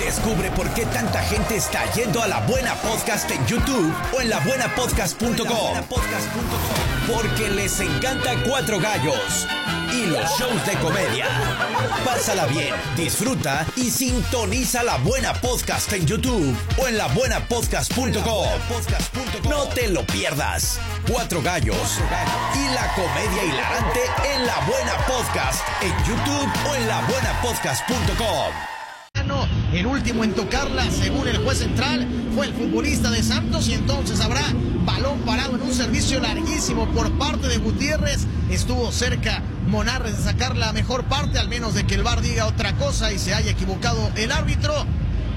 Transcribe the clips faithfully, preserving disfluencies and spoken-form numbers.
Descubre por qué tanta gente está yendo a La Buena Podcast en YouTube o en la buena podcast punto com. Porque les encanta Cuatro Gallos y los shows de comedia. Pásala bien, disfruta y sintoniza La Buena Podcast en YouTube o en la buena podcast punto com. No te lo pierdas. Cuatro Gallos y la comedia hilarante en La Buena Podcast en YouTube o en la buena podcast punto com. El último en tocarla, según el juez central, fue el futbolista de Santos, y entonces habrá balón parado en un servicio larguísimo por parte de Gutiérrez. Estuvo cerca Monarres de sacar la mejor parte, al menos de que el V A R diga otra cosa y se haya equivocado el árbitro.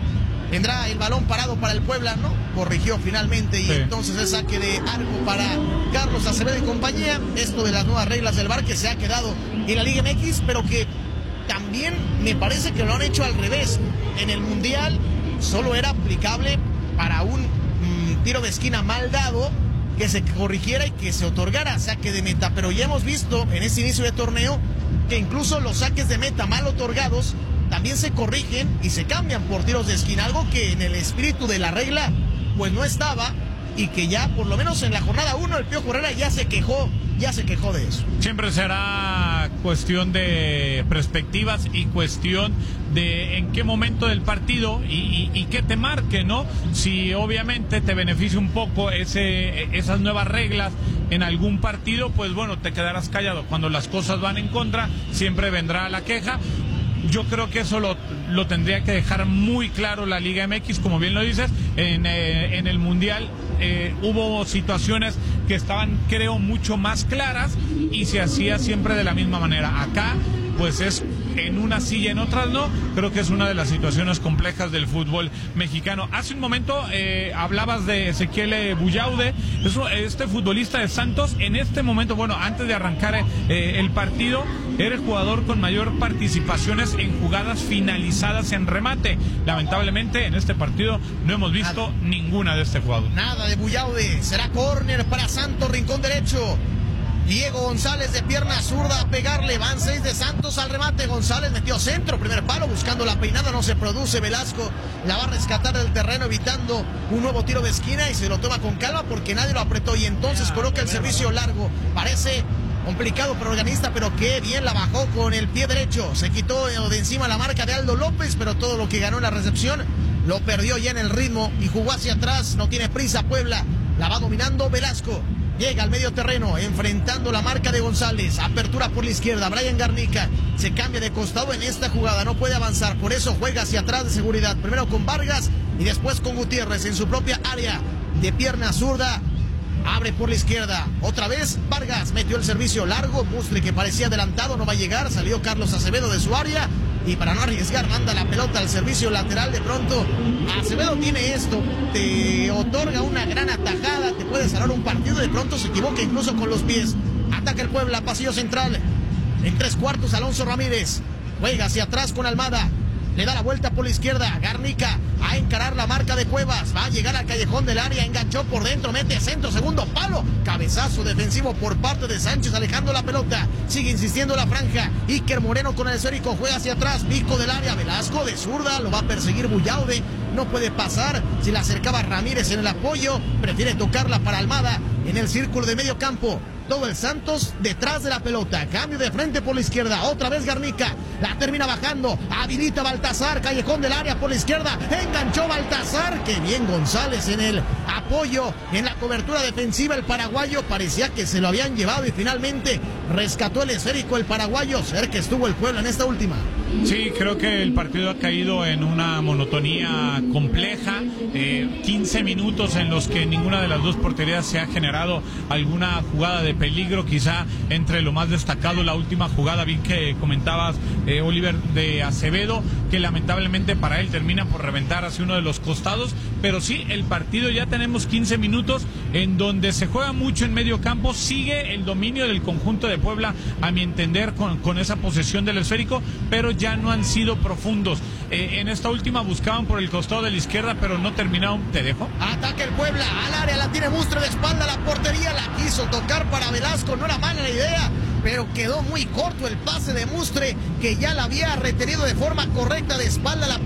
Tendrá el balón parado para el Puebla, ¿no? Corrigió finalmente y sí. Entonces es saque de arco para Carlos Acevedo y compañía. Esto de las nuevas reglas del V A R que se ha quedado en la Liga M X, pero que también me parece que lo han hecho al revés. En el Mundial solo era aplicable para un mmm, tiro de esquina mal dado, que se corrigiera y que se otorgara saque de meta. Pero ya hemos visto en este inicio de torneo que incluso los saques de meta mal otorgados también se corrigen y se cambian por tiros de esquina, algo que en el espíritu de la regla pues no estaba, y que ya por lo menos en la jornada uno el Piojo Herrera ya se quejó, ya se quejó de eso. Siempre será cuestión de perspectivas y cuestión de en qué momento del partido y, y, y qué te marque, ¿no? Si obviamente te beneficia un poco ese, esas nuevas reglas en algún partido, pues bueno, te quedarás callado. Cuando las cosas van en contra, siempre vendrá la queja. Yo creo que eso lo, lo tendría que dejar muy claro la Liga M X, como bien lo dices. En, eh, en el Mundial eh, hubo situaciones que estaban, creo, mucho más claras y se hacía siempre de la misma manera. Acá, pues es en una sí y en otras no. Creo que es una de las situaciones complejas del fútbol mexicano. Hace un momento eh, hablabas de Ezequiel Bullaude, este futbolista de Santos. En este momento, bueno, antes de arrancar eh, el partido, era el jugador con mayor participaciones en jugadas finalizadas en remate. Lamentablemente en este partido no hemos visto nada, ninguna de este jugador. Nada de Bullaude. Será córner para Santos, rincón derecho. Diego González de pierna zurda a pegarle, van seis de Santos al remate. González metió centro, primer palo, buscando la peinada, no se produce. Velasco la va a rescatar del terreno, evitando un nuevo tiro de esquina, y se lo toma con calma porque nadie lo apretó, y entonces coloca el servicio largo. Parece complicado para Organista, pero qué bien la bajó con el pie derecho. Se quitó de encima la marca de Aldo López, pero todo lo que ganó en la recepción lo perdió ya en el ritmo y jugó hacia atrás. No tiene prisa Puebla, la va dominando Velasco. Llega al medio terreno, enfrentando la marca de González. Apertura por la izquierda, Brian Garnica se cambia de costado en esta jugada, no puede avanzar, por eso juega hacia atrás de seguridad. Primero con Vargas y después con Gutiérrez en su propia área. De pierna zurda, abre por la izquierda. Otra vez Vargas metió el servicio largo. Mustre, que parecía adelantado, no va a llegar. Salió Carlos Acevedo de su área, y para no arriesgar manda la pelota al servicio lateral. De pronto Acevedo tiene esto, te otorga una gran atajada, te puede salvar un partido. De pronto se equivoca incluso con los pies. Ataca el Puebla, pasillo central. En tres cuartos Alonso Ramírez juega hacia atrás con Almada. Le da la vuelta por la izquierda, Garnica a encarar la marca de Cuevas, va a llegar al callejón del área, enganchó por dentro, mete centro, segundo palo, cabezazo defensivo por parte de Sánchez, alejando la pelota, sigue insistiendo la franja. Iker Moreno con el esférico, juega hacia atrás, pico del área, Velasco de zurda, lo va a perseguir Bullaude, no puede pasar, si la acercaba Ramírez en el apoyo, prefiere tocarla para Almada en el círculo de medio campo. Todo el Santos detrás de la pelota, cambio de frente por la izquierda, otra vez Garnica, la termina bajando, habilita Baltazar, callejón del área por la izquierda, enganchó Baltazar, que bien González en el apoyo, en la cobertura defensiva. El paraguayo parecía que se lo habían llevado y finalmente rescató el esférico el paraguayo. Cerca estuvo el Puebla en esta última. Sí, creo que el partido ha caído en una monotonía compleja, eh, quince minutos en los que ninguna de las dos porterías se ha generado alguna jugada de peligro. Quizá entre lo más destacado la última jugada, bien que comentabas, eh, Oliver, de Acevedo, que lamentablemente para él termina por reventar hacia uno de los costados. Pero sí, el partido ya tenemos quince minutos en donde se juega mucho en medio campo, sigue el dominio del conjunto de Puebla, a mi entender, con, con esa posesión del esférico, pero ya no han sido profundos. Eh, en esta última buscaban por el costado de la izquierda, pero no terminaron. ¿Te dejo? Ataca el Puebla, al área, la tiene Mustre de espalda, la portería la quiso tocar para Velasco, no era mala la idea, pero quedó muy corto el pase de Mustre, que ya la había retenido de forma correcta de espalda la